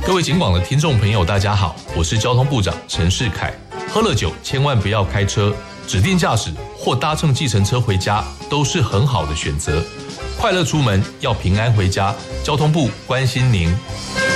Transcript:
各位警广的听众朋友，大家好，我是交通部长陈世凯。喝了酒千万不要开车，指定驾驶或搭乘计程车回家都是很好的选择。快乐出门，要平安回家。交通部关心您。